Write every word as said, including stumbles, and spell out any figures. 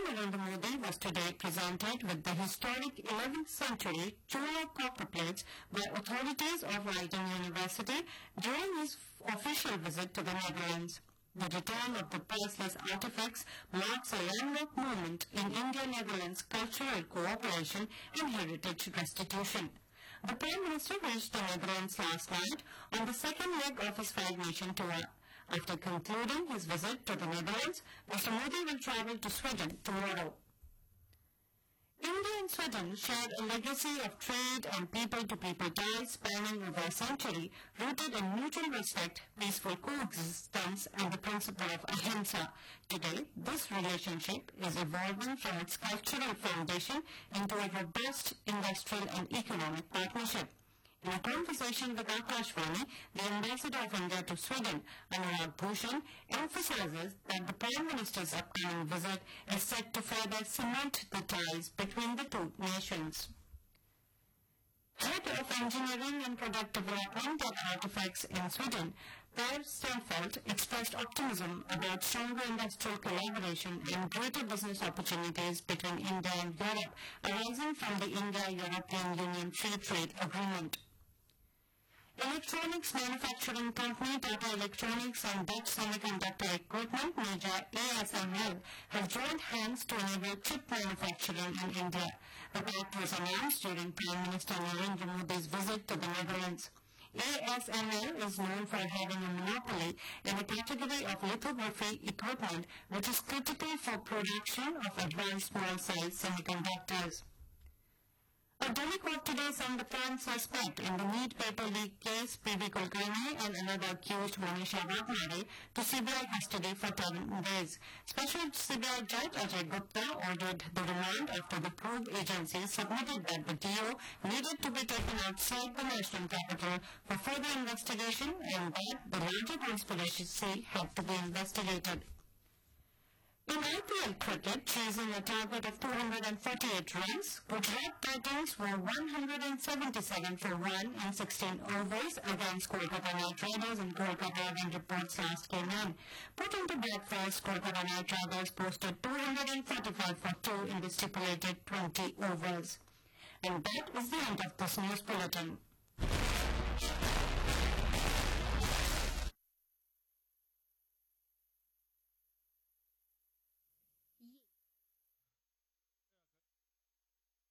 Narendra Modi was today presented with the historic eleventh century Chola copper plates by authorities of Leiden University during his official visit to the Netherlands. The return of the priceless artifacts marks a landmark moment in India-Netherlands cultural cooperation and heritage restitution. The Prime Minister reached the Netherlands last night on the second leg of his five-nation tour. After concluding his visit to the Netherlands, Mister Modi will travel to Sweden tomorrow. India and Sweden shared a legacy of trade and people-to-people ties spanning over a century, rooted in mutual respect, peaceful coexistence, and the principle of ahimsa. Today, this relationship is evolving from its cultural foundation into a robust industrial and economic partnership. In a conversation with Akashvani, the Ambassador of India to Sweden, Anurag Bhushan, emphasizes that the Prime Minister's upcoming visit is set to further cement the ties between the two nations. Head of Engineering and Product Development at Artifacts in Sweden, Per Stenfeldt, expressed optimism about stronger industrial collaboration and greater business opportunities between India and Europe arising from the India-European Union Free Trade Agreement. Electronics manufacturing company Tata Electronics and Dutch Semiconductor Equipment major A S M L have joined hands to enable chip manufacturing in India. The pact was announced during Prime Minister Narendra Modi's visit to the Netherlands. A S M L is known for having a monopoly in the category of lithography equipment, which is critical for production of advanced small-size semiconductors. A Delhi court today sent the prime suspect in the Mead paper leak case, P V Kulkarni, and another accused, Manisha Bhatmare, to C B I custody for ten days. Special C B I Judge Ajay Gupta ordered the remand after the probe agency submitted that the D O needed to be taken outside the national capital for further investigation and that the larger conspiracy had to be investigated. In I P L cricket, chasing a target of two hundred forty-eight runs, Gujarat Titans were one hundred seventy-seven for one in sixteen overs against Kolkata Knight Riders in Kolkata when reports last came in. Put into breakfast, Kolkata Knight Riders posted two hundred forty-five for two in the stipulated twenty overs. And that is the end of this news bulletin.